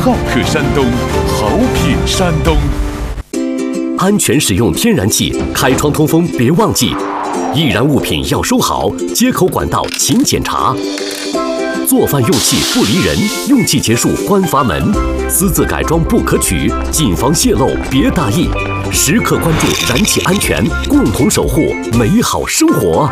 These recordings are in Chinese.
好客山东，好品山东。 安全使用天然气，开窗通风别忘记。易燃物品要收好，接口管道勤检查。做饭用气不离人，用气结束关阀门。私自改装不可取，谨防泄漏别大意。时刻关注燃气安全，共同守护美好生活。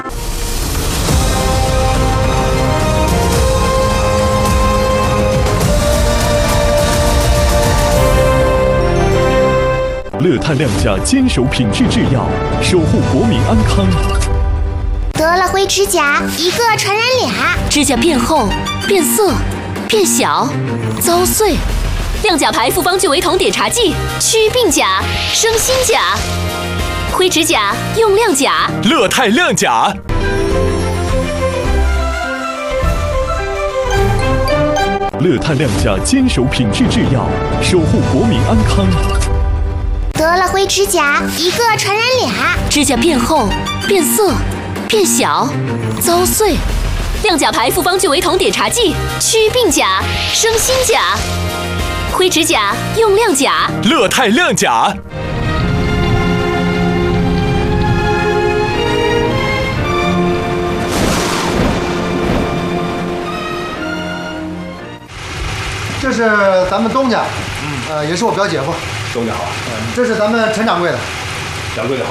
乐泰亮价坚守品质制药，守护国民安康。 得了灰指甲，一个传染俩， 指甲变厚、变色、变小、遭碎。亮甲牌复方聚维酮碘茶剂，祛病甲、生新甲。灰指甲用亮甲， 乐泰亮甲。乐泰亮价坚守品质制药，守护国民安康。 得了灰指甲，一个传染俩， 指甲变厚、变色、变小、遭碎。亮甲牌复方聚维酮碘茶剂，祛病甲、生新甲。灰指甲用亮甲， 乐泰亮甲。 这是咱们东家，也是我表姐夫。 东家好。 这是咱们陈掌柜的。 掌柜的好。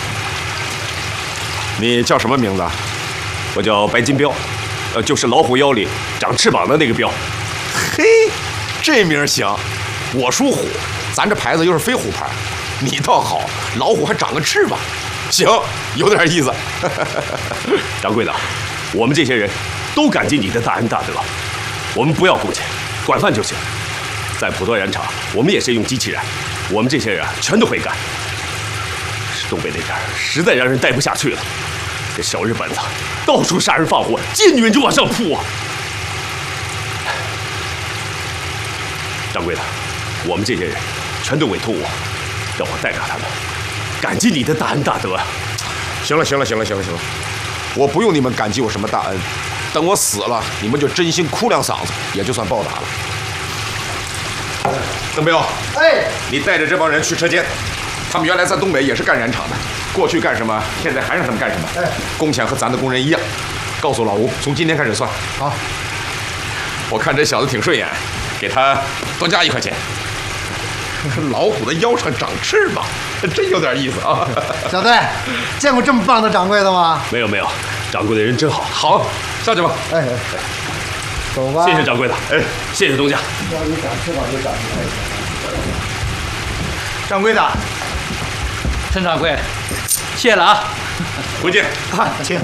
你叫什么名字？我叫白金彪，就是老虎腰里长翅膀的那个彪。 嘿，这名行。我属虎，咱这牌子又是飞虎牌，你倒好，老虎还长个翅膀，行，有点意思。 掌柜的，我们这些人都感激你的大恩大德，我们不要工钱，管饭就行。在普陀燃厂，我们也是用机器燃，我们这些人全都会干。东北那边实在让人待不下去了，这小日本子到处杀人放火，见女人就往上扑啊！掌柜的，我们这些人全都委托我，让我代表他们，感激你的大恩大德。 行了，我不用你们感激我什么大恩，等我死了，你们就真心哭两嗓子，也就算报答了。邓彪，你带着这帮人去车间，他们原来在东北也是干燃厂的，过去干什么，现在还让他们干什么？工钱和咱的工人一样。告诉老吴，从今天开始算。好，我看这小子挺顺眼，给他多加1块钱。老虎的腰上长翅膀，真有点意思啊！ 小队，见过这么棒的掌柜的吗？ 没有，掌柜的人真好。 好，下去吧。 走吧。 谢谢掌柜的，谢谢东家。 要你长翅膀就长翅膀。 掌柜的，陈掌柜，谢了啊！ 回见。 请。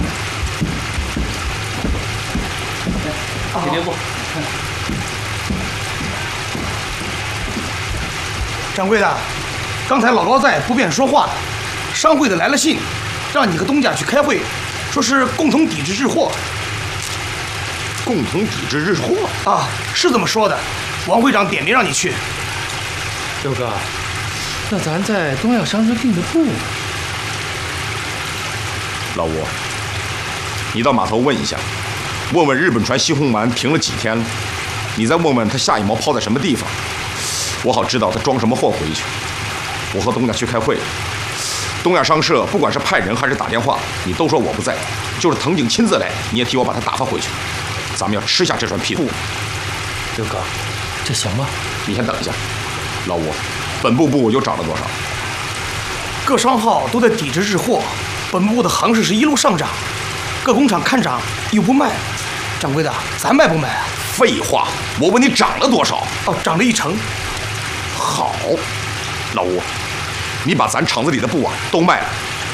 铁钉布。掌柜的，刚才老高在不便说话，商会的来了信，让你和东家去开会，说是共同抵制日货。 共同抵制日货啊，是这么说的。王会长点名让你去。 刘哥，那咱在东亚商社订的铺呢？ 老吴，你到码头问一下，问问日本船西红丸停了几天了，你再问问他下一锚抛在什么地方，我好知道他装什么货回去。我和东家去开会，东亚商社不管是派人还是打电话，你都说我不在，就是藤井亲自来，你也替我把他打发回去。咱们要吃下这串屁股。 刘哥，这行吗？ 你先等一下，老吴，本部部又涨了多少？ 各商号都在抵制日货，本部的行市是一路上涨，各工厂看涨又不卖。掌柜的，咱卖不卖啊？ 废话，我问你涨了多少？ 涨了1成。 好，老吴，你把咱厂子里的布都卖了，